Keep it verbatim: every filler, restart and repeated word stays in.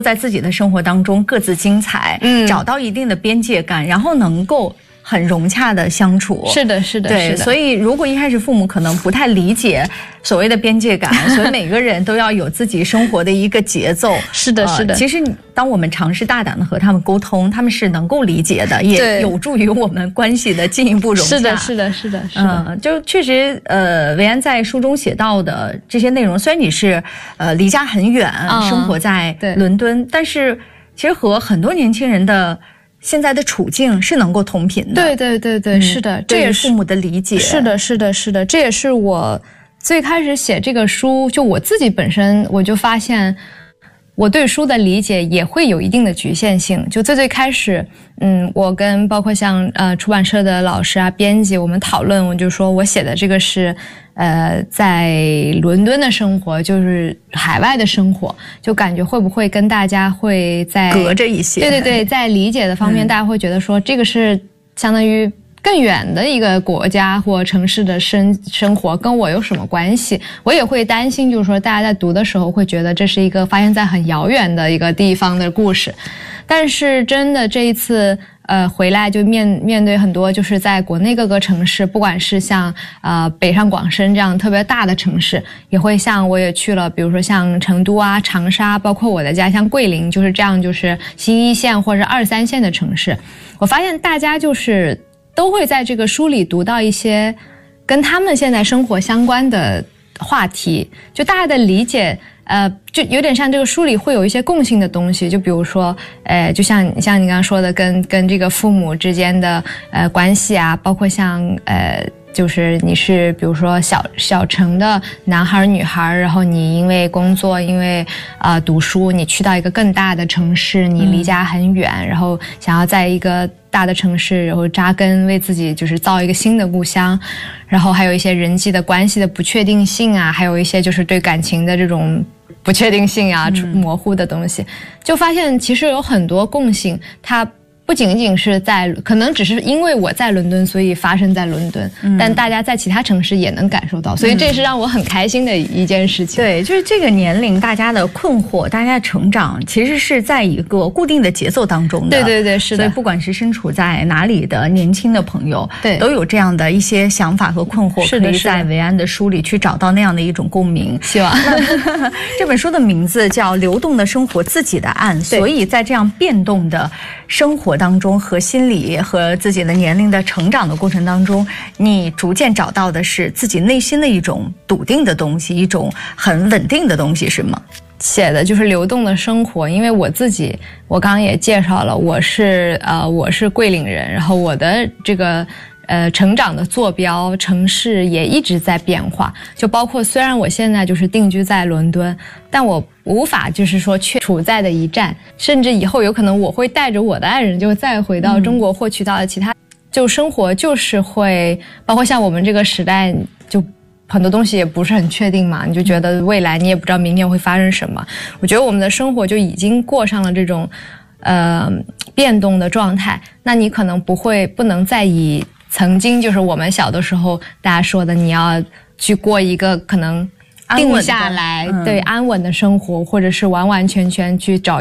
在自己的生活当中各自精彩，嗯，找到一定的边界感，然后能够很融洽的相处。 是的，是的， 对， 是的。 所以如果一开始父母可能不太理解所谓的边界感，所以每个人都要有自己生活的一个节奏。 是的，是的。 呃、其实当我们尝试大胆的和他们沟通，他们是能够理解的，也有助于我们关系的进一步融洽。 是的，是的，是的，是的。 嗯，就确实，呃，维安在书中写到的这些内容，虽然你是呃离家很远，嗯、生活在伦敦，但是其实和很多年轻人的现在的处境是能够同频的。 对对对对，嗯、是的， 这也是父母的理解。 是的，是的，是的，这也是我最开始写这个书，就我自己本身我就发现，我对书的理解也会有一定的局限性。就最最开始，嗯，我跟包括像呃出版社的老师啊、编辑，我们讨论，我就说我写的这个是。呃，在伦敦的生活，就是海外的生活，就感觉会不会跟大家会在隔着一些？ 对对对，在理解的方面，嗯、大家会觉得说这个是相当于更远的一个国家或城市的生生活，跟我有什么关系？我也会担心，就是说大家在读的时候会觉得这是一个发生在很遥远的一个地方的故事，但是真的这一次。呃，回来就面面对很多，就是在国内各个城市，不管是像呃北上广深这样特别大的城市，也会像我也去了，比如说像成都啊、长沙，包括我的家乡桂林，就是这样，就是新一线或者二三线的城市。我发现大家就是都会在这个书里读到一些跟他们现在生活相关的话题，就大家的理解。呃，就有点像这个书里会有一些共性的东西，就比如说，呃，就像像你刚刚说的，跟跟这个父母之间的呃关系啊，包括像呃，就是你是比如说小小城的男孩女孩，然后你因为工作，因为呃读书，你去到一个更大的城市，你离家很远，嗯、然后想要在一个大的城市，然后扎根，为自己就是造一个新的故乡，然后还有一些人际的关系的不确定性啊，还有一些就是对感情的这种。不确定性啊，模糊的东西，就发现其实有很多共性，它不仅仅是在，可能只是因为我在伦敦，所以发生在伦敦，嗯、但大家在其他城市也能感受到，所以这是让我很开心的一件事情。 对，就是这个年龄大家的困惑，大家的成长，其实是在一个固定的节奏当中的。 对对对，是的。 所以不管是身处在哪里的年轻的朋友，对，都有这样的一些想法和困惑，可以在维安的书里去找到那样的一种共鸣。 希望这本书的名字叫《流动的生活，自己的岸》，所以在这样变动的生活当中和心理和自己的年龄的成长的过程当中，你逐渐找到的是自己内心的一种笃定的东西，一种很稳定的东西，是吗？ 写的就是流动的生活，因为我自己，我刚刚也介绍了，我是呃我是桂林人，然后我的这个呃成长的坐标城市也一直在变化，就包括虽然我现在就是定居在伦敦，但我无法就是说确处在的一站，甚至以后有可能我会带着我的爱人就再回到中国获取到的其他，嗯、就生活就是会包括像我们这个时代就。很多东西也不是很确定嘛，你就觉得未来你也不知道明天会发生什么。我觉得我们的生活就已经过上了这种呃变动的状态，那你可能不会不能再以曾经就是我们小的时候大家说的你要去过一个可能定下来、嗯、对安稳的生活，或者是完完全全去找